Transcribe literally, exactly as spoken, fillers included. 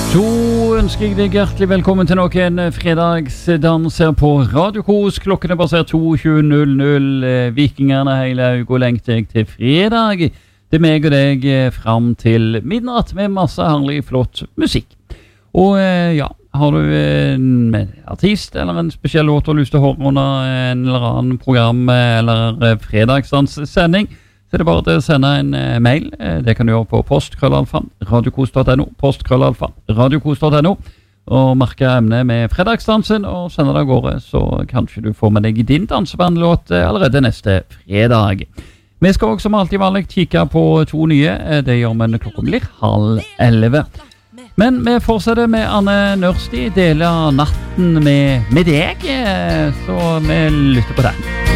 Så ønsker jeg deg hjertelig velkommen til noen fredagsdanser på Radio Kos. Klokken er basert to tjue. Vikingerne hele uka lengter jeg til fredag. Det er meg og deg frem til midnatt med masse herlig flott musikk. Og ja, har du en artist eller en spesiell låt du har lyst til å høre under en eller annen program eller fredagsdanssending, så er det bare til å sende en uh, mail. Det kan du gjøre på postkrøllalfa radiokos punktum no, postkrøllalfa radiokos punktum no, og marke emnet med fredagsdansen og sende det av gårde, så kanskje du får med deg din dansebandlåt allerede neste fredag. Vi skal også som alltid vanlig kikke på to nye. Det gjør vi når klokka blir halv elleve. Men vi fortsetter med Anne Nørsti, deler natten med, med deg, så vi lytter på den.